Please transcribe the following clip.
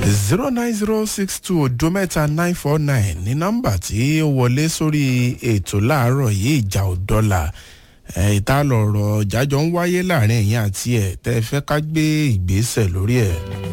09062 odometa 949 ní nọ́mbà tí ó wọlé sórí ètò láàárọ̀ yìí ìjà ò dọ́là. Ìta lọ̀rọ̀ jájọ ń wáyé láàrin ẹ̀yin àti ẹ̀ tẹ́ fẹ́ ká gbé ìgbésẹ̀ lórí ẹ̀.